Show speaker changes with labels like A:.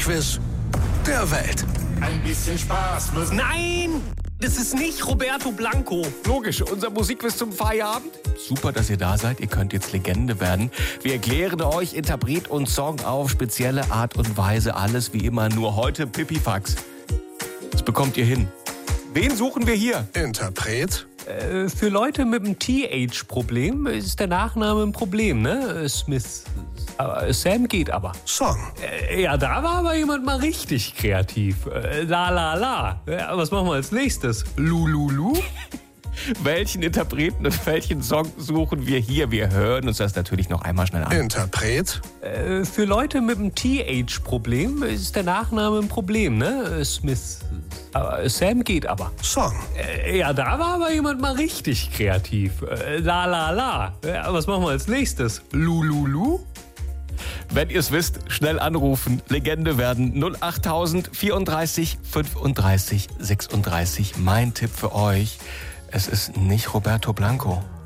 A: Quiz der Welt.
B: Ein bisschen Spaß muss.
C: Nein! Das ist nicht Roberto Blanco.
D: Logisch, unser Musikquiz zum Feierabend. Super, dass ihr da seid. Ihr könnt jetzt Legende werden. Wir erklären euch Interpret und Song auf spezielle Art und Weise. Alles wie immer, nur heute Pipifax. Das bekommt ihr hin. Wen suchen wir hier?
A: Interpret
C: Für Leute mit einem TH-Problem ist der Nachname ein Problem, ne? Smith. Sam geht aber.
A: Song.
C: Ja, da war aber jemand mal richtig kreativ. La la la. Ja, was machen wir als nächstes? Lululu?
D: Welchen Interpreten und welchen Song suchen wir hier? Wir hören uns das natürlich noch einmal schnell an.
A: Interpret
C: Für Leute mit einem TH-Problem ist der Nachname ein Problem, ne? Smith. Sam geht aber.
A: Song.
C: Ja, da war aber jemand mal richtig kreativ. La la la. Ja, was machen wir als nächstes? Lululu?
D: Wenn ihr es wisst, schnell anrufen, Legende werden 08000 34 35 36. Mein Tipp für euch, es ist nicht Roberto Blanco.